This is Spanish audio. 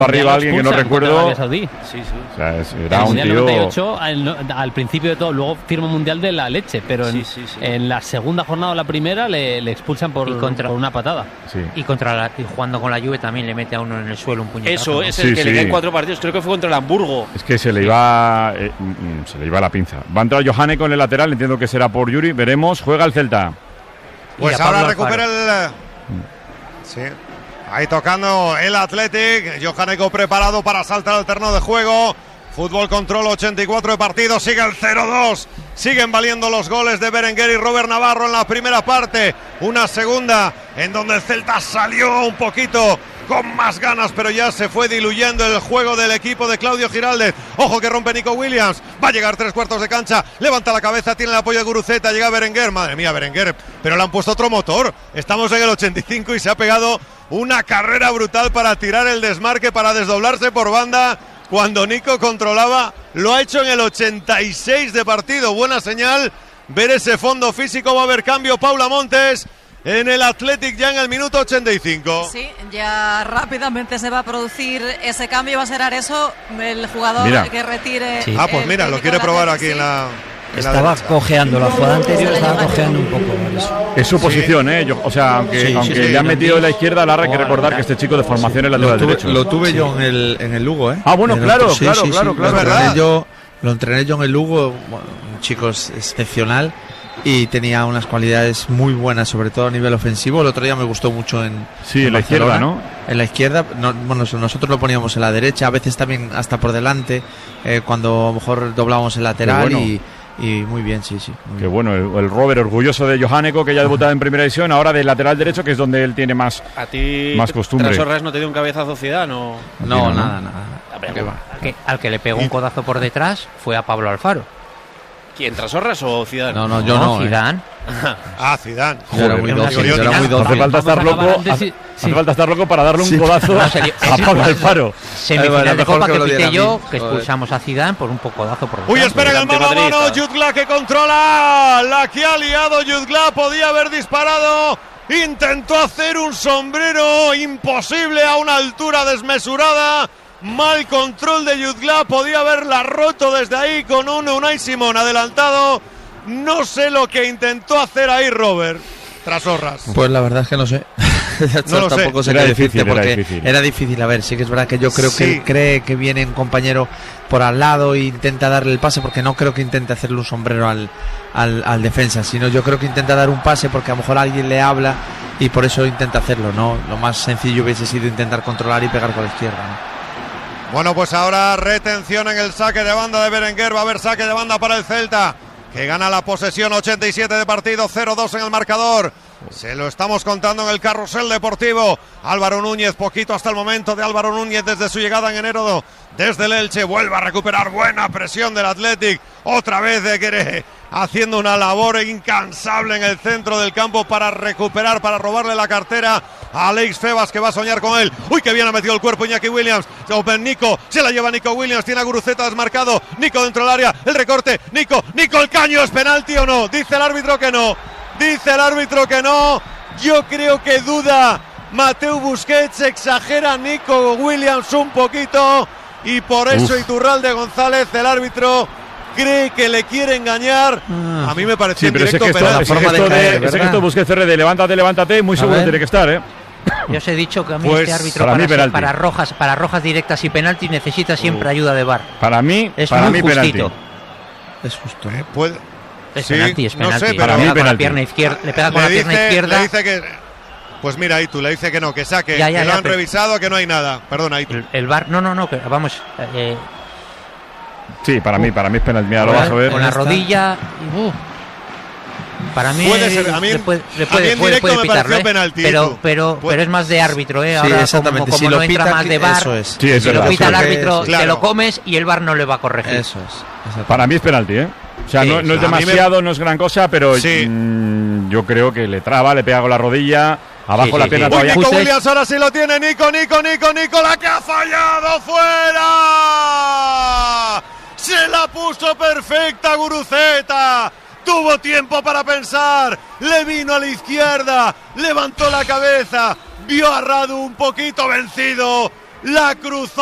arriba alguien que no recuerdo. Sí. O sea, era un tío. 98, al principio de todo, luego firma un mundial de la leche, pero en la segunda jornada o la primera le expulsan por una patada. Sí. Y jugando con la Juve también le mete a uno en el suelo un puñetazo. Eso es el que le caen 4 partidos, creo que fue contra el Hamburgo. Es que se le iba la pinza. Va a entrar Johane con el lateral, entiendo que será por Yuri, veremos. Juega el Celta. Pues ahora recupera el... Sí. Ahí tocando el Athletic. Johaneko preparado para saltar al terreno de juego. Fútbol Control, 84 de partido. Sigue el 0-2. Siguen valiendo los goles de Berenguer y Robert Navarro en la primera parte. Una segunda en donde el Celta salió un poquito con más ganas, pero ya se fue diluyendo el juego del equipo de Claudio Giraldez. Ojo que rompe Nico Williams. Va a llegar 3/4 de cancha. Levanta la cabeza, tiene el apoyo de Guruceta. Llega Berenguer. Madre mía, Berenguer. Pero le han puesto otro motor. Estamos en el 85 y se ha pegado una carrera brutal para tirar el desmarque, para desdoblarse por banda. Cuando Nico controlaba, lo ha hecho en el 86 de partido. Buena señal. Ver ese fondo físico. Va a haber cambio. Paula Montes en el Athletic ya en el minuto 85. Sí, ya rápidamente se va a producir ese cambio. Va a ser Areso el jugador que retire. Sí. Pues mira, lo quiere probar aquí en la... Estaba cojeando, la jugada anterior estaba cojeando un poco. Es su posición, o sea, aunque le han metido en la izquierda, ahora hay que recordar que este chico de formación es lateral derecho. Lo tuve yo en el Lugo, Ah, bueno, claro. Lo entrené yo en el Lugo, un chico excepcional y tenía unas cualidades muy buenas, sobre todo a nivel ofensivo. El otro día me gustó mucho en la izquierda, ¿no? En la izquierda, nosotros lo poníamos en la derecha, a veces también hasta por delante, cuando a lo mejor doblábamos el lateral y muy bien, sí. Qué bueno, el Robert orgulloso de Johaneko, que ya ha debutado en primera división, ahora del lateral derecho, que es donde él tiene más costumbre. ¿Tras Horras no te dio un cabezazo Zidane? No, nada. Al que le pegó un codazo por detrás fue a Pablo Alfaro. ¿Quién, Tras Horras o Zidane? No, yo no. Zidane. Zidane. Yo era muy dócil. Hace falta estar loco para darle un codazo a Pablo Alfaro. Semifinal de Copa que pité yo, que expulsamos a Zidane por un codazo por detrás. Uy, espera el mano a mano, Jutgla que controla, la que ha liado Jutgla, podía haber disparado, intentó hacer un sombrero imposible a una altura desmesurada. Mal control de Jutgla, podía haberla roto desde ahí con un Unai Simón adelantado. No sé lo que intentó hacer ahí Robert Tras Horras. Pues la verdad es que no sé. Tampoco sé qué decirte porque era difícil. A ver, sí que es verdad que yo creo que él cree que viene un compañero por al lado e intenta darle el pase, porque no creo que intente hacerle un sombrero al defensa, sino yo creo que intenta dar un pase porque a lo mejor alguien le habla y por eso intenta hacerlo, ¿no? Lo más sencillo hubiese sido intentar controlar y pegar por la izquierda, ¿no? Bueno, pues ahora retención en el saque de banda de Berenguer. Va a haber saque de banda para el Celta, que gana la posesión, 87 de partido, 0-2 en el marcador. Se lo estamos contando en el carrusel deportivo. Álvaro Núñez, poquito hasta el momento de Álvaro Núñez desde su llegada en enero desde el Elche. Vuelve a recuperar, buena presión del Athletic. Otra vez de Queré haciendo una labor incansable en el centro del campo para recuperar, para robarle la cartera a Alex Febas, que va a soñar con él. Uy, que bien ha metido el cuerpo Iñaki Williams. Nico, se la lleva Nico Williams, tiene a Guruceta desmarcado. Nico dentro del área, el recorte. Nico, el caño, ¿es penalti o no? Dice el árbitro que no. Yo creo que duda Mateu Busquets, exagera Nico Williams un poquito y por eso Iturralde González, el árbitro, cree que le quiere engañar. A mí me pareció en directo penal. Ese gesto de Busquets de levántate, muy seguro tiene que estar, Yo os he dicho que a mí este árbitro para rojas directas y penaltis necesita siempre ayuda de VAR. Para mí es para muy mí justito. Es justo, Es penalti. No sé, para mí penalti. Le pega con la pierna izquierda. Le dice que, pues mira, ahí tú le dice que no, que saque, que lo han revisado, que no hay nada. Perdona, ahí tú. El VAR, no, que vamos. Sí, para mí es penalti. Mira, lo vas a ver. Con la rodilla. Para mí puede ser, a mí en directo me pareció penalti. Pero es más de árbitro, Sí, ahora exactamente. Como no entra más de VAR, si lo pita el árbitro, te lo comes y el VAR no le va a corregir. Eso es. Para mí es penalti, O sea, no es demasiado, no es gran cosa, pero yo creo que le traba, le pega con la rodilla, abajo la pierna todavía. Nico Williams ahora sí lo tiene, Nico, la que ha fallado, fuera. Se la puso perfecta Guruceta. Tuvo tiempo para pensar, le vino a la izquierda, levantó la cabeza, vio a Radu un poquito vencido La cruzó.